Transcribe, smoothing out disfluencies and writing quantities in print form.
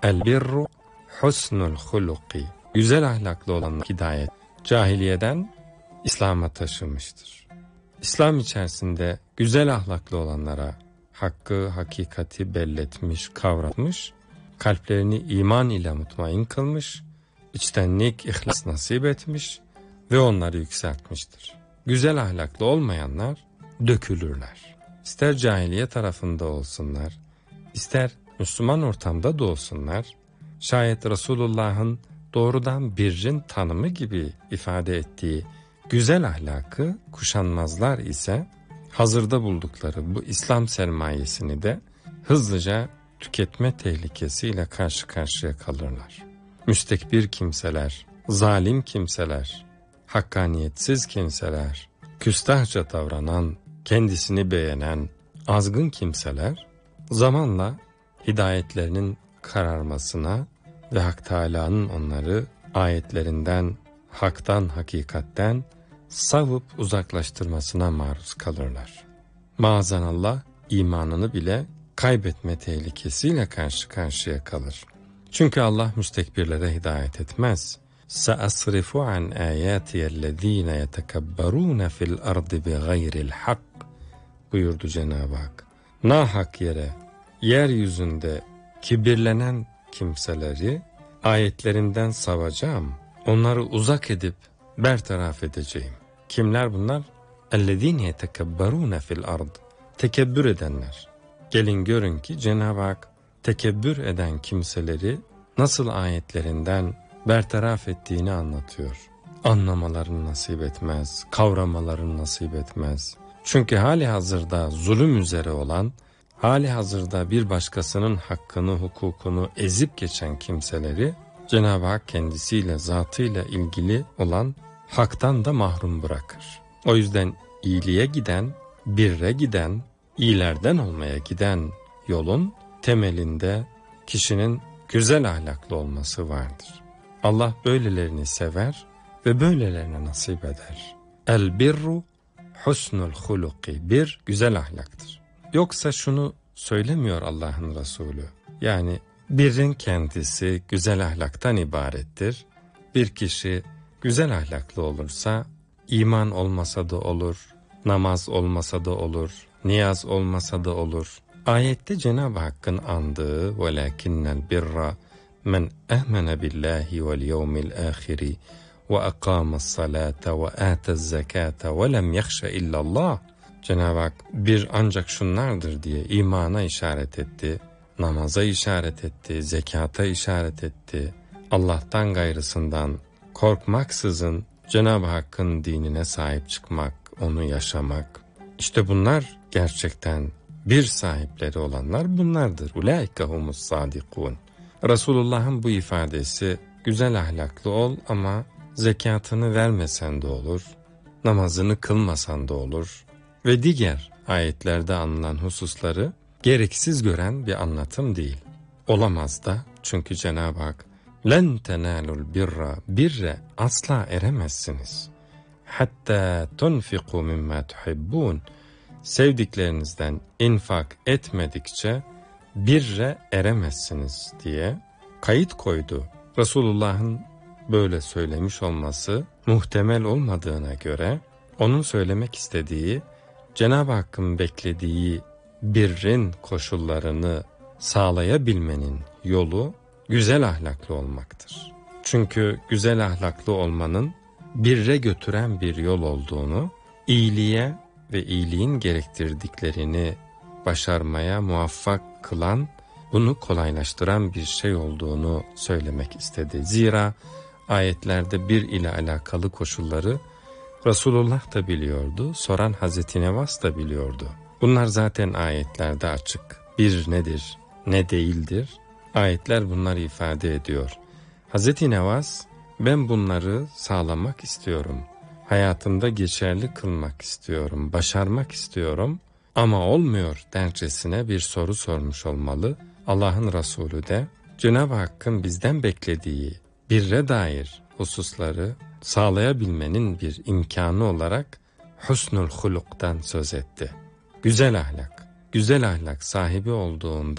El birru husnul huluki. Güzel ahlaklı olan hidayet cahiliyeden İslam'a taşınmıştır. İslam içerisinde güzel ahlaklı olanlara hakkı, hakikati belletmiş, kavratmış, kalplerini iman ile mutmain kılmış, içtenlik, ihlas nasip etmiş ve onları yükseltmiştir. Güzel ahlaklı olmayanlar dökülürler. İster cahiliye tarafında olsunlar, ister Müslüman ortamda da olsunlar, şayet Resulullah'ın doğrudan birrin tanımı gibi ifade ettiği güzel ahlakı kuşanmazlar ise, hazırda buldukları bu İslam sermayesini de hızlıca tüketme tehlikesiyle karşı karşıya kalırlar. Müstekbir kimseler, zalim kimseler, hakkaniyetsiz kimseler, küstahça davranan, kendisini beğenen, azgın kimseler zamanla hidayetlerinin kararmasına ve Hak Teâlâ'nın onları ayetlerinden, haktan, hakikatten savup uzaklaştırmasına maruz kalırlar. Maazanallah imanını bile kaybetme tehlikesiyle karşı karşıya kalır. Çünkü Allah müstekbirlere hidayet etmez. سَأَصْرِفُ عَنْ آيَاتِيَ الَّذ۪ينَ يَتَكَبَّرُونَ فِي الْأَرْضِ بِغَيْرِ الْحَقِّ buyurdu Cenab-ı Hak. Nahak yere, yeryüzünde kibirlenen kimseleri ayetlerinden savacağım, onları uzak edip bertaraf edeceğim. Kimler bunlar? اَلَّذ۪ينَ يَتَكَبَّرُونَ فِي الْأَرْضِ Tekebbür edenler. Gelin görün ki Cenab-ı Hak tekebbür eden kimseleri nasıl ayetlerinden bertaraf ettiğini anlatıyor. Anlamalarını nasip etmez, kavramalarını nasip etmez. Çünkü hali hazırda zulüm üzere olan, hali hazırda bir başkasının hakkını, hukukunu ezip geçen kimseleri Cenab-ı Hak kendisiyle, zatıyla ilgili olan haktan da mahrum bırakır. O yüzden iyiliğe giden, birre giden, iyilerden olmaya giden yolun temelinde kişinin güzel ahlaklı olması vardır. Allah böylelerini sever ve böylelerine nasip eder. El birru husnul huluki. Bir, güzel ahlaktır. Yoksa şunu söylemiyor Allah'ın Resulü. Yani birrin kendisi güzel ahlaktan ibarettir. Bir kişi güzel ahlaklı olursa, iman olmasa da olur, namaz olmasa da olur, niyaz olmasa da olur. Ayette Cenab-ı Hakk'ın andığı وَلَكِنَّ الْبِرَّ مَنْ اَهْمَنَ بِاللّٰهِ وَالْيَوْمِ الْآخِرِ وَاَقَامَ الصَّلَاةَ وَآتَ الزَّكَاةَ وَلَمْ يَخْشَ اِلَّا اللّٰهِ Cenab-ı Hak bir ancak şunlardır diye imana işaret etti, namaza işaret etti, zekata işaret etti. Allah'tan gayrısından korkmaksızın Cenab-ı Hakk'ın dinine sahip çıkmak, onu yaşamak. İşte bunlar gerçekten bir sahipleri olanlar bunlardır. Ulaike humus sadikun. Resulullah'ın bu ifadesi güzel ahlaklı ol ama zekatını vermesen de olur, namazını kılmasan da olur ve diğer ayetlerde anılan hususları gereksiz gören bir anlatım değil. Olamaz da, çünkü Cenab-ı Hak لَنْ تَنَالُوا الْبِرَّ birre asla eremezsiniz. Hatta tunfiqu mimma tuhibbun. Sevdiklerinizden infak etmedikçe birre eremezsiniz diye kayıt koydu. Resulullah'ın böyle söylemiş olması muhtemel olmadığına göre onun söylemek istediği, Cenab-ı Hakk'ın beklediği birrin koşullarını sağlayabilmenin yolu güzel ahlaklı olmaktır. Çünkü güzel ahlaklı olmanın birre götüren bir yol olduğunu, iyiliğe ve iyiliğin gerektirdiklerini başarmaya muvaffak kılan, bunu kolaylaştıran bir şey olduğunu söylemek istedi. Zira ayetlerde bir ile alakalı koşulları Resulullah da biliyordu, soran Hazreti Nevas da biliyordu. Bunlar zaten ayetlerde açık. Bir nedir, ne değildir? Ayetler bunları ifade ediyor. Hazreti Nevas, ben bunları sağlamak istiyorum. Hayatımda geçerli kılmak istiyorum, başarmak istiyorum ama olmuyor dercesine bir soru sormuş olmalı. Allah'ın Resulü de Cenab-ı Hakk'ın bizden beklediği birre dair hususları sağlayabilmenin bir imkanı olarak husnul huluktan söz etti. Güzel ahlak sahibi olduğunda